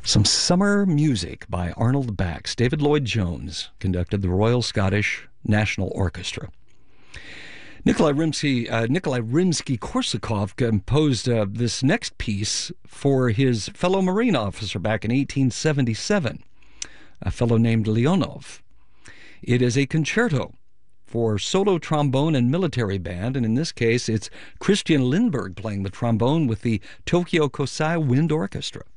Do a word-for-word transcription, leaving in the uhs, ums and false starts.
Some summer music by Arnold Bax. David Lloyd Jones conducted the Royal Scottish National Orchestra. Nikolai Rimsky, uh, Nikolai Rimsky-Korsakov composed uh, this next piece for his fellow Marine officer back in eighteen seventy-seven, a fellow named Leonov. It is a concerto for solo trombone and military band, and in this case it's Christian Lindberg playing the trombone with the Tokyo Kosai Wind Orchestra.